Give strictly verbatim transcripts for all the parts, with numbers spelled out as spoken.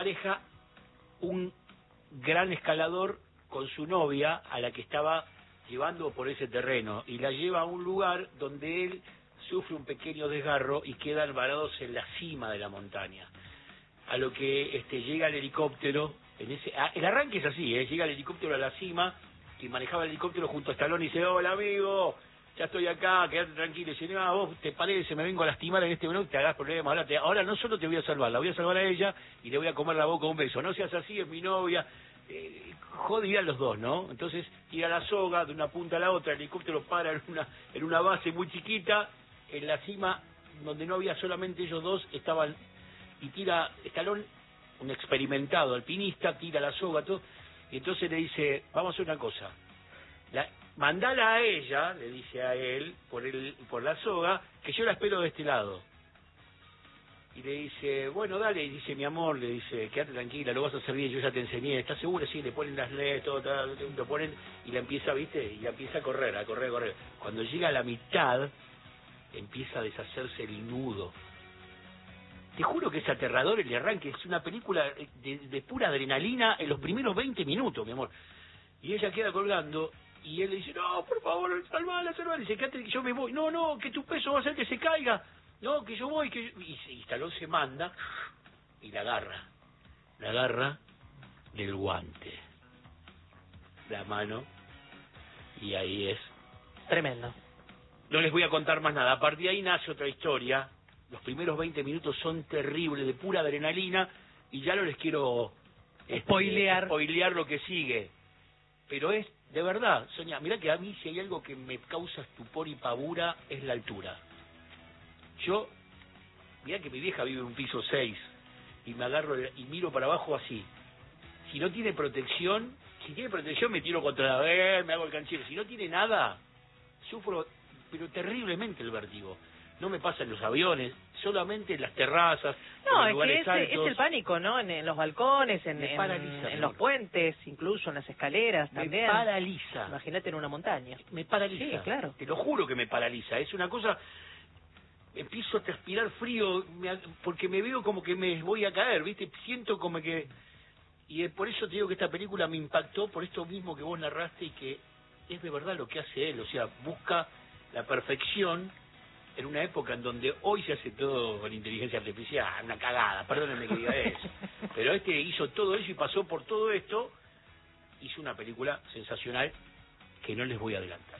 empareja un gran escalador con su novia a la que estaba llevando por ese terreno y la lleva a un lugar donde él sufre un pequeño desgarro y quedan varados en la cima de la montaña. A lo que este llega el helicóptero, en ese ah, el arranque es así, ¿eh? Llega el helicóptero a la cima, que manejaba el helicóptero junto a Stallone y dice, hola amigo, ya estoy acá, quédate tranquilo. Y dice, no, vos te parece, me vengo a lastimar en este momento, te hagas problemas, ahora, te, ahora no solo te voy a salvar, la voy a salvar a ella y le voy a comer la boca un beso, no seas así, es mi novia. Eh, jodida los dos, ¿no? Entonces tira la soga de una punta a la otra, el helicóptero para en una, en una base muy chiquita, en la cima, donde no había solamente ellos dos, estaban, y tira, Stallone, un experimentado alpinista, tira la soga, todo, y entonces le dice, vamos a hacer una cosa, la, mandala a ella, le dice a él, por el, por la soga, que yo la espero de este lado. Y le dice, bueno, dale, y dice, mi amor, le dice, quédate tranquila, lo vas a hacer bien, yo ya te enseñé, ¿estás segura? Sí, le ponen las leyes, todo, todo, lo ponen, y la empieza, ¿viste? Y la empieza a correr, a correr, a correr. Cuando llega a la mitad, empieza a deshacerse el nudo. Te juro que es aterrador el arranque, es una película de, de pura adrenalina en los primeros veinte minutos, mi amor. Y ella queda colgando, y él le dice, no, por favor, salvala, salvala, dice, quédate, que yo me voy. No, no, que tu peso va a hacer que se caiga. No, que yo voy, que yo... Y, y Stallone se manda y la agarra. La agarra del guante. La mano. Y ahí es. Tremendo. No les voy a contar más nada. A partir de ahí nace otra historia. Los primeros veinte minutos son terribles, de pura adrenalina. Y ya no les quiero... Spoilear. Este, spoilear lo que sigue. Pero es, de verdad, Sonia, mirá que a mí si hay algo que me causa estupor y pavura es la altura. Yo, mirá que mi vieja vive en un piso seis y me agarro y miro para abajo así. Si no tiene protección, si tiene protección me tiro contra la vez, me hago el canchero. Si no tiene nada, sufro, pero terriblemente el vértigo. No me pasa en los aviones, solamente en las terrazas, no, en los es lugares que es, altos. es el pánico, ¿no? En, en los balcones, en, Me en, paraliza, en los puentes, incluso en las escaleras me también. Me paraliza. Imagínate en una montaña. Me paraliza. Sí, claro. Te lo juro que me paraliza. Es una cosa... Empiezo a transpirar frío me, porque me veo como que me voy a caer, ¿viste? Siento como que... Y por eso te digo que esta película me impactó por esto mismo que vos narraste y que es de verdad lo que hace él. O sea, busca la perfección en una época en donde hoy se hace todo con inteligencia artificial, una cagada, perdónenme que diga eso. Pero este hizo todo eso y pasó por todo esto, hizo una película sensacional que no les voy a adelantar.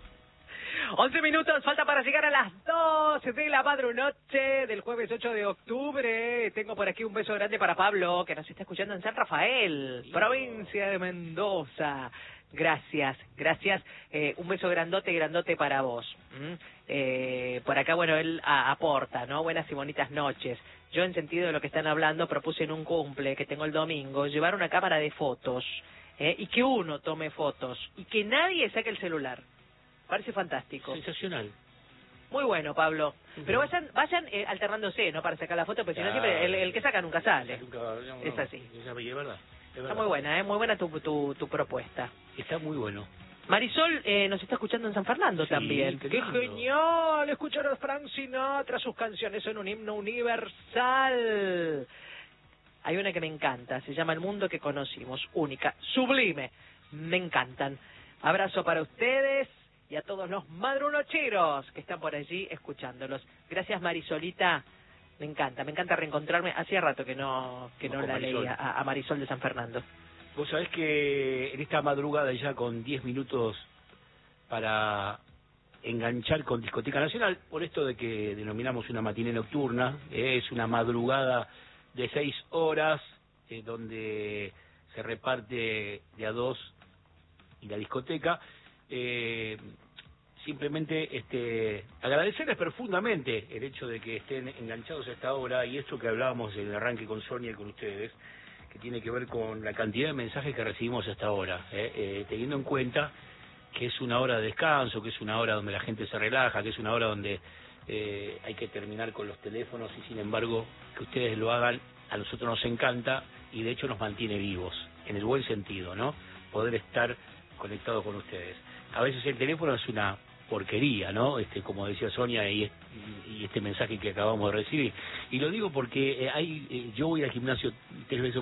once minutos, falta para llegar a las doce de la madrunoche del jueves ocho de octubre. Tengo por aquí un beso grande para Pablo, que nos está escuchando en San Rafael, sí, provincia de Mendoza. Gracias, gracias. Eh, un beso grandote, grandote para vos. ¿Mm? Eh, por acá, bueno, él a, aporta, ¿no? Buenas y bonitas noches. Yo, en sentido de lo que están hablando, propuse en un cumple que tengo el domingo, llevar una cámara de fotos, ¿eh? Y que uno tome fotos, y que nadie saque el celular. Parece fantástico. Sensacional. Muy bueno, Pablo. Uh-huh. Pero vayan vayan eh, alternándose, ¿no? Para sacar la foto, porque si no siempre el, el que saca nunca sale. Nunca, no, no, es así. Es, es verdad. Es está verdad. muy buena, ¿eh? Muy buena tu, tu, tu propuesta. Está muy bueno. Marisol eh, nos está escuchando en San Fernando sí, también. ¡Qué, ¡Qué lindo! genial! Escuchar a Frank Sinatra, sus canciones son un himno universal. Hay una que me encanta, se llama El mundo que conocimos, única, sublime. Me encantan. Abrazo para ustedes y a todos los madrunocheros que están por allí escuchándolos. Gracias, Marisolita. Me encanta, me encanta reencontrarme. Hacía rato que no que no, no la Marisol. leía a, a Marisol de San Fernando. Vos sabés que en esta madrugada ya con diez minutos para enganchar con Discoteca Nacional, por esto de que denominamos una matiné nocturna, eh, es una madrugada de seis horas, eh, donde se reparte de a dos y la discoteca, eh, simplemente este agradecerles profundamente el hecho de que estén enganchados a esta hora y esto que hablábamos en el arranque con Sonia y con ustedes, que tiene que ver con la cantidad de mensajes que recibimos hasta ahora, eh, eh, teniendo en cuenta que es una hora de descanso, que es una hora donde la gente se relaja, que es una hora donde eh, hay que terminar con los teléfonos y sin embargo que ustedes lo hagan, a nosotros nos encanta y de hecho nos mantiene vivos, en el buen sentido, ¿no? Poder estar conectado con ustedes. A veces el teléfono es una porquería, ¿no? Este, como decía Sonia, y, y este mensaje que acabamos de recibir. Y lo digo porque eh, hay, eh, yo voy al gimnasio tres veces